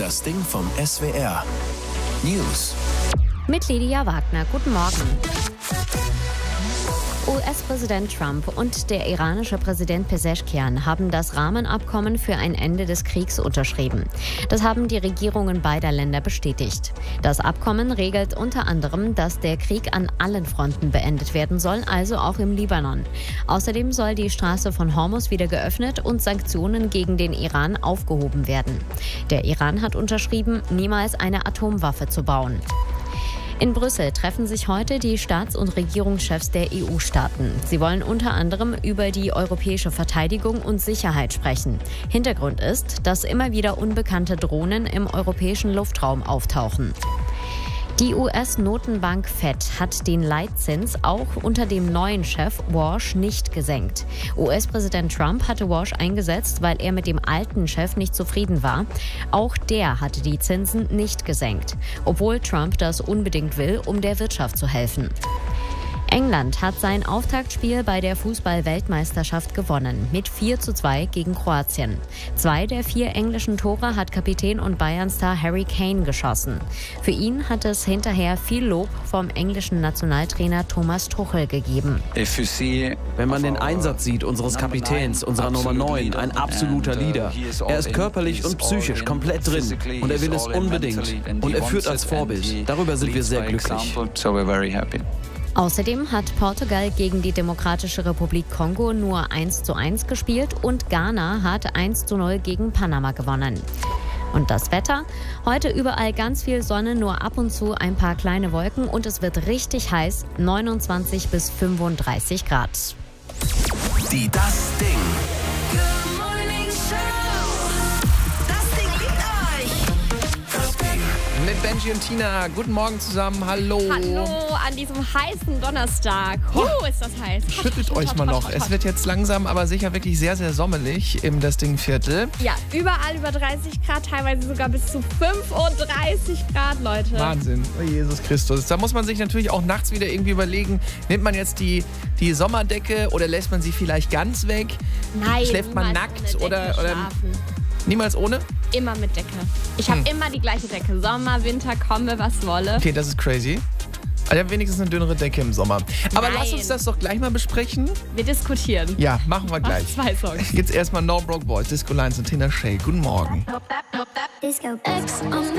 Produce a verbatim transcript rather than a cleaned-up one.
Das Ding vom S W R. News. Mit Lydia Wagner. Guten Morgen. U S-Präsident Trump und der iranische Präsident Pezeshkian haben das Rahmenabkommen für ein Ende des Kriegs unterschrieben. Das haben die Regierungen beider Länder bestätigt. Das Abkommen regelt unter anderem, dass der Krieg an allen Fronten beendet werden soll, also auch im Libanon. Außerdem soll die Straße von Hormuz wieder geöffnet und Sanktionen gegen den Iran aufgehoben werden. Der Iran hat unterschrieben, niemals eine Atomwaffe zu bauen. In Brüssel treffen sich heute die Staats- und Regierungschefs der E U-Staaten. Sie wollen unter anderem über die europäische Verteidigung und Sicherheit sprechen. Hintergrund ist, dass immer wieder unbekannte Drohnen im europäischen Luftraum auftauchen. Die U S-Notenbank Fed hat den Leitzins auch unter dem neuen Chef Walsh nicht gesenkt. U S-Präsident Trump hatte Walsh eingesetzt, weil er mit dem alten Chef nicht zufrieden war. Auch der hatte die Zinsen nicht gesenkt, obwohl Trump das unbedingt will, um der Wirtschaft zu helfen. England hat sein Auftaktspiel bei der Fußball-Weltmeisterschaft gewonnen, mit vier zu zwei gegen Kroatien. Zwei der vier englischen Tore hat Kapitän und Bayern-Star Harry Kane geschossen. Für ihn hat es hinterher viel Lob vom englischen Nationaltrainer Thomas Tuchel gegeben. Wenn man den Einsatz sieht unseres Kapitäns, unserer Nummer neun, ein absoluter Leader. Er ist körperlich und psychisch komplett drin und er will es unbedingt. Und er führt als Vorbild. Darüber sind wir sehr glücklich. Außerdem hat Portugal gegen die Demokratische Republik Kongo nur eins zu eins gespielt und Ghana hat eins zu null gegen Panama gewonnen. Und das Wetter? Heute überall ganz viel Sonne, nur ab und zu ein paar kleine Wolken und es wird richtig heiß, neunundzwanzig bis fünfunddreißig Grad. Die Das Ding. Mit Benji und Tina. Guten Morgen zusammen. Hallo. Hallo an diesem heißen Donnerstag. Oh, uh, ist das heiß. Schüttelt euch mal noch. Es wird jetzt langsam, aber sicher wirklich sehr, sehr sommerlich im Das Ding-Viertel. Ja, überall über dreißig Grad, teilweise sogar bis zu fünfunddreißig Grad, Leute. Wahnsinn. Oh Jesus Christus. Da muss man sich natürlich auch nachts wieder irgendwie überlegen, nimmt man jetzt die, die Sommerdecke oder lässt man sie vielleicht ganz weg? Nein, Schläft man nackt oder, oder niemals ohne? Immer mit Decke. Ich habe Hm. immer die gleiche Decke. Sommer, Winter, komme, was wolle. Okay, das ist crazy. Also ich habe wenigstens eine dünnere Decke im Sommer. Aber Nein. lass uns das doch gleich mal besprechen. Wir diskutieren. Ja, machen wir gleich. Ach, zwei Songs. Jetzt erstmal No Broke Boys, Disco Lines und Tina Shay. Guten Morgen. Disco.